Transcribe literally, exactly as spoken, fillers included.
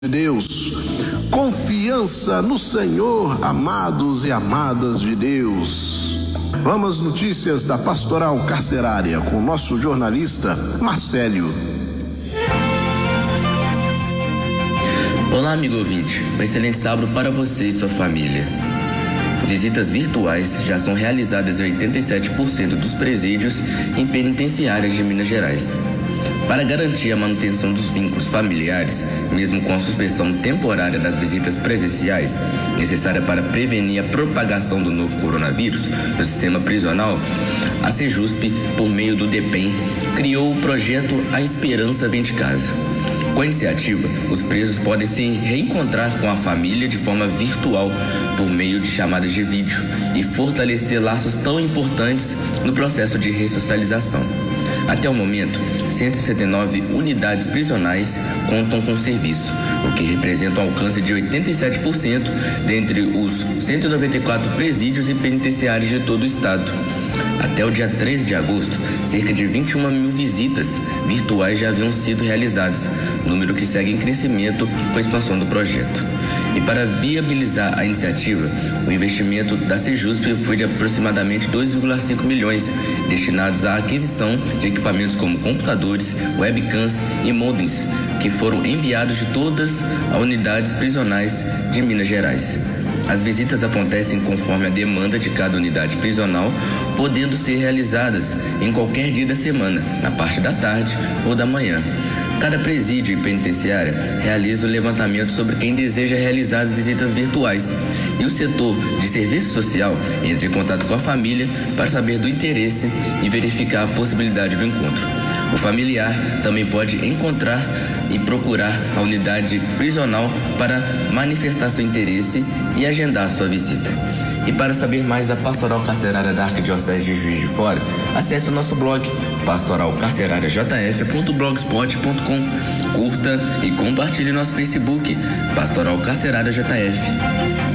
de Deus, confiança no Senhor, amados e amadas de Deus. Vamos às notícias da Pastoral Carcerária com o nosso jornalista Marcélio. Olá, amigo ouvinte, um excelente sábado para você e sua família. Visitas virtuais já são realizadas em oitenta e sete por cento dos presídios em penitenciárias de Minas Gerais. Para garantir a manutenção dos vínculos familiares, mesmo com a suspensão temporária das visitas presenciais, necessária para prevenir a propagação do novo coronavírus no sistema prisional, a Sejusp, por meio do DEPEN, criou o projeto A Esperança Vem de Casa. Com a iniciativa, os presos podem se reencontrar com a família de forma virtual por meio de chamadas de vídeo e fortalecer laços tão importantes no processo de ressocialização. Até o momento, cento e sessenta e nove unidades prisionais contam com serviço, o que representa um alcance de oitenta e sete por cento dentre os cento e noventa e quatro presídios e penitenciários de todo o estado. Até o dia treze de agosto, cerca de vinte e uma mil visitas virtuais já haviam sido realizadas, número que segue em crescimento com a expansão do projeto. E para viabilizar a iniciativa, o investimento da Sejusp foi de aproximadamente dois vírgula cinco milhões, destinados à aquisição de equipamentos como computadores, webcams e modems, que foram enviados de todas as unidades prisionais de Minas Gerais. As visitas acontecem conforme a demanda de cada unidade prisional, podendo ser realizadas em qualquer dia da semana, na parte da tarde ou da manhã. Cada presídio e penitenciária realiza o levantamento sobre quem deseja realizar as visitas virtuais e o setor de serviço social entra em contato com a família para saber do interesse e verificar a possibilidade do encontro. O familiar também pode encontrar e procurar a unidade prisional para manifestar seu interesse e agendar sua visita. E para saber mais da Pastoral Carcerária da Arquidiocese de Juiz de Fora, acesse o nosso blog pastoral carcerária j f ponto blogspot ponto com. Curta e compartilhe nosso Facebook, Pastoral Carcerária J F.